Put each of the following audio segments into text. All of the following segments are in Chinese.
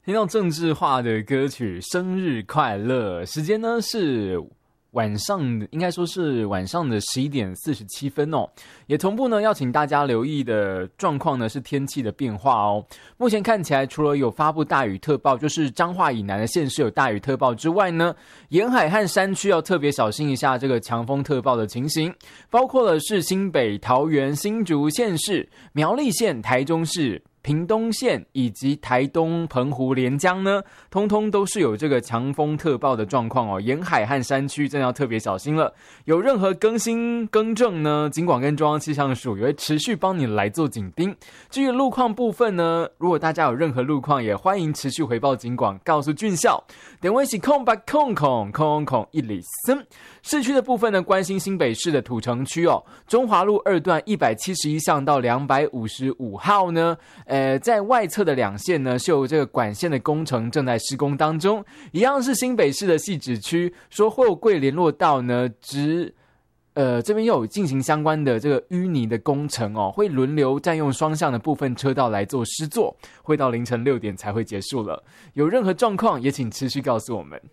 听到政治化的歌曲生日快乐，时间呢是晚上，应该说是晚上的11点47分哦。也同步呢要请大家留意的状况呢是天气的变化哦。目前看起来除了有发布大雨特报，就是彰化以南的县市有大雨特报之外呢，沿海和山区要特别小心一下这个强风特报的情形，包括了是新北、桃园、新竹县市、苗栗县、台中市、屏东县以及台东、澎湖、连江呢，通通都是有这个强风特报的状况哦。沿海和山区真的要特别小心了。有任何更新更正呢，警广跟中央气象署也会持续帮你来做紧盯。至于路况部分呢，如果大家有任何路况，也欢迎持续回报警广，告诉俊孝。点位是空吧空一里森。市区的部分呢，关心新北市的土城区哦，中华路2段171巷到255号呢。在外侧的2线呢，是有这个管线的工程正在施工当中，一样是新北市的汐止区，说货柜联络道呢，这边又有进行相关的这个淤泥的工程哦，会轮流占用双向的部分车道来做施作，会到凌晨6点才会结束了。有任何状况也请持续告诉我们。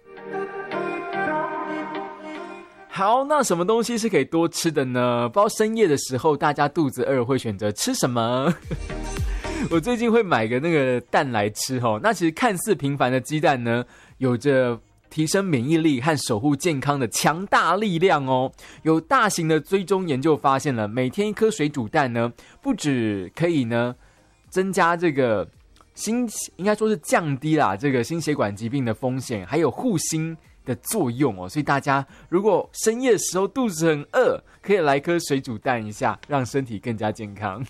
好，那什么东西是可以多吃的呢？不知道深夜的时候大家肚子饿会选择吃什么？我最近会买个那个蛋来吃哦。那其实看似平凡的鸡蛋呢，有着提升免疫力和守护健康的强大力量哦。有大型的追踪研究发现了，每天1颗水煮蛋呢，不只可以呢增加这个应该说是降低啦这个心血管疾病的风险，还有护心的作用哦。所以大家如果深夜的时候肚子很饿，可以来颗水煮蛋一下，让身体更加健康。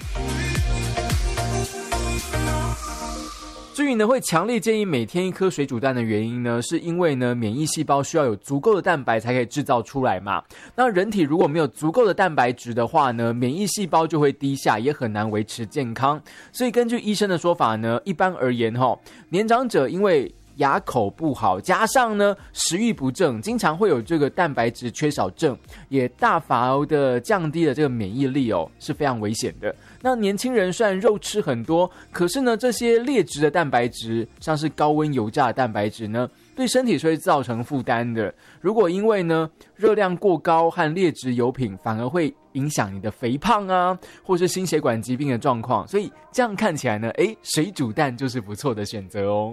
至于呢，会强烈建议每天1颗水煮蛋的原因呢，是因为呢，免疫细胞需要有足够的蛋白才可以制造出来嘛。那人体如果没有足够的蛋白质的话呢，免疫细胞就会低下，也很难维持健康。所以根据医生的说法呢，一般而言年长者因为牙口不好，加上呢食欲不振，经常会有这个蛋白质缺少症，也大幅的降低了这个免疫力哦，是非常危险的。那年轻人虽然肉吃很多，可是呢这些劣质的蛋白质，像是高温油炸的蛋白质呢，对身体是会造成负担的。如果因为呢热量过高和劣质油品，反而会影响你的肥胖啊，或是心血管疾病的状况。所以这样看起来呢，水煮蛋就是不错的选择哦。